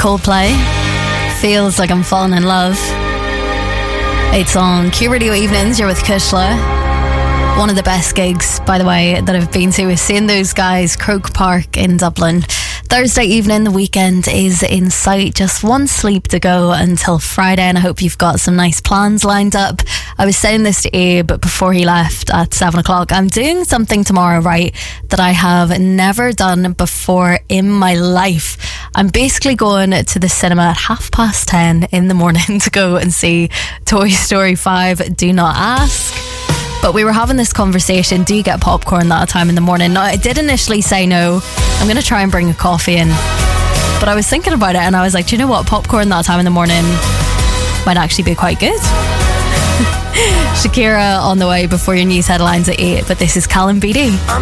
Coldplay. Feels like I'm falling in love. It's on Q Radio Evenings. You're with Kushla. One of the best gigs, by the way, that I've been to is seeing those guys, Croke Park in Dublin. Thursday evening, the weekend is in sight. Just one sleep to go until Friday, and I hope you've got some nice plans lined up. I was saying this to Abe before he left at 7 o'clock. I'm doing something tomorrow, right, that I have never done before in my life. I'm basically going to the cinema at 10:30 in the morning to go and see Toy Story 5. Do not ask. But we were having this conversation, do you get popcorn that time in the morning? Now, I did initially say no. I'm going to try and bring a coffee in. But I was thinking about it and I was like, do you know what? Popcorn that time in the morning might actually be quite good. Shakira on the way before your news headlines at 8. But this is Callum Beatty.